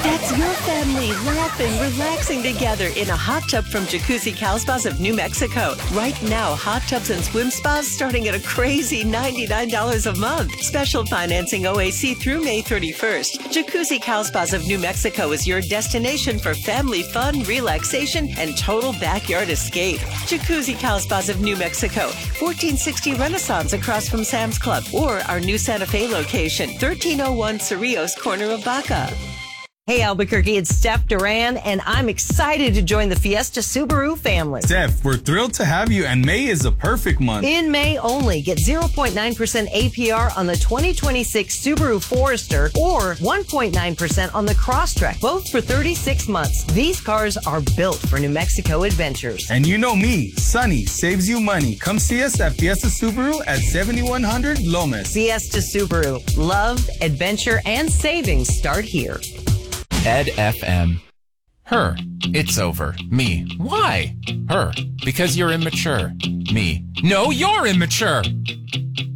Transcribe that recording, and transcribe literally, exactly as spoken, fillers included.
That's your family laughing, relaxing together in a hot tub from Jacuzzi Cal Spas of New Mexico. Right now, hot tubs and swim spas starting at a crazy ninety-nine dollars a month. Special financing O A C through May thirty-first. Jacuzzi Cal Spas of New Mexico is your destination for family fun, relaxation, and total backyard escape. Jacuzzi Cal Spas of New Mexico, fourteen sixty Renaissance across from Sam's Club, or our new Santa Fe location, thirteen oh one Cerrillos, corner of Baca. Hey, Albuquerque, it's Steph Duran, and I'm excited to join the Fiesta Subaru family. Steph, we're thrilled to have you, and May is a perfect month. In May only, get zero point nine percent A P R on the twenty twenty-six Subaru Forester or one point nine percent on the Crosstrek, both for thirty-six months. These cars are built for New Mexico adventures. And you know me, Sunny saves you money. Come see us at Fiesta Subaru at seventy-one hundred Lomas. Fiesta Subaru. Love, adventure, and savings start here. Ed F M. Her. It's over. Me. Why? Her. Because you're immature. Me. No, you're immature.